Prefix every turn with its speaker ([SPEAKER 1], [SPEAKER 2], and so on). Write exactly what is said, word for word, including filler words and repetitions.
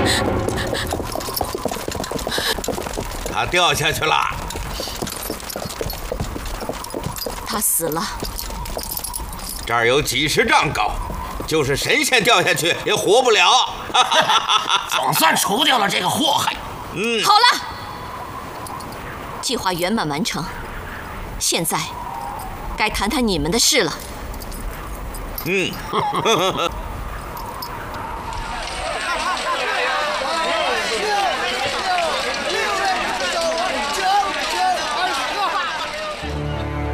[SPEAKER 1] 他掉下去了。
[SPEAKER 2] 他死了。
[SPEAKER 1] 这儿有几十丈高，就是神仙掉下去也活不了。
[SPEAKER 3] 总算除掉了这个祸害。
[SPEAKER 1] 嗯，
[SPEAKER 2] 好了，计划圆满完成，现在该谈谈你们的事了。
[SPEAKER 1] 嗯。